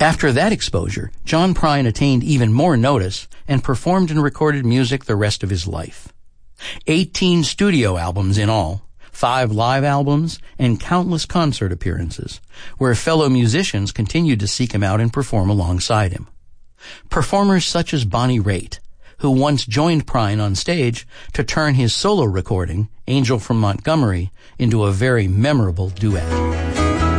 After that exposure, John Prine attained even more notice and performed and recorded music the rest of his life. 18 studio albums in all, 5 live albums, and countless concert appearances, where fellow musicians continued to seek him out and perform alongside him. Performers such as Bonnie Raitt, who once joined Prine on stage to turn his solo recording, Angel from Montgomery, into a very memorable duet.